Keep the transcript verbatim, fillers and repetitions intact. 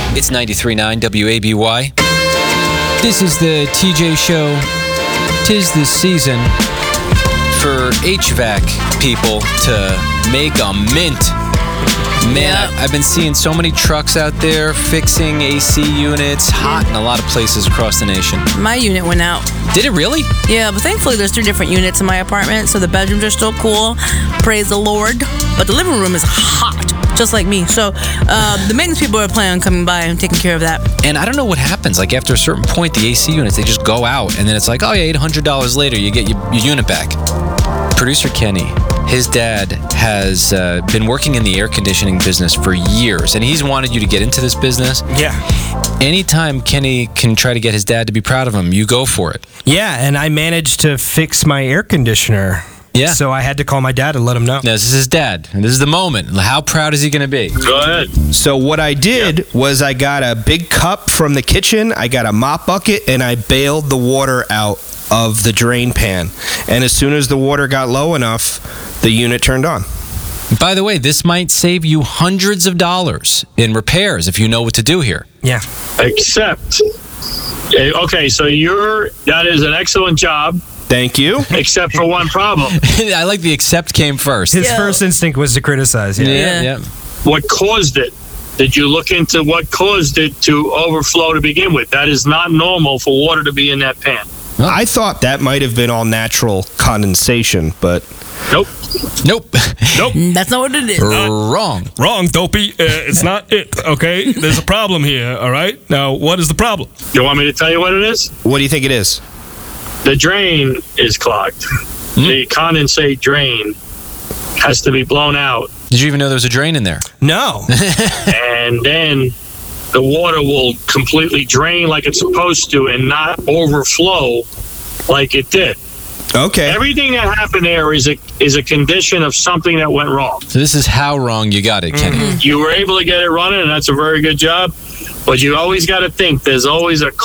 It's ninety-three point nine W A B Y. This is the T J Show. Tis the season for H V A C people to make a mint. Man, Yep. I, I've been seeing so many trucks out there fixing A C units, hot in a lot of places across the nation. My unit went out. Did it really? Yeah, but thankfully there's three different units in my apartment, so the bedrooms are still cool. Praise the Lord. But the living room is hot, just like me. So uh, the maintenance people are planning on coming by and taking care of that. And I don't know what happens. Like after a certain point, the A C units, they just go out. And then it's like, oh yeah, eight hundred dollars later, you get your, your unit back. Producer Kenny, his dad has uh, been working in the air conditioning business for years. And he's wanted you to get into this business. Yeah. Anytime Kenny can try to get his dad to be proud of him, you go for it. Yeah, and I managed to fix my air conditioner. Yeah. So I had to call my dad and let him know. Now, this is his dad. And this is the moment. How proud is he going to be? Go ahead. So what I did was I got a big cup from the kitchen, I got a mop bucket, and I bailed the water out of the drain pan. And as soon as the water got low enough, the unit turned on. By the way, this might save you hundreds of dollars in repairs if you know what to do here. Yeah. Except, eh, okay, so you're, that is an excellent job, Thank you. except for one problem. I like the accept came first. His Yeah. first instinct was to criticize. Yeah. yeah, yeah. What caused it? Did you look into what caused it to overflow to begin with? That is not normal for water to be in that pan. I thought that might have been all natural condensation, but Nope. Nope. Nope. That's not what it is. Wrong. Wrong, Dopey. Uh, it's not it, okay? There's a problem here, all right? Now, what is the problem? You want me to tell you what it is? what do you think it is? The drain is clogged. The condensate drain has to be blown out, Did you even know there was a drain in there? No. and then the water will completely drain like it's supposed to and not overflow like it did. Okay. Everything that happened there is a is a condition of something that went wrong. So this is how wrong you got it, Kenny. You were able to get it running, and that's a very good job. But you always got to think there's always a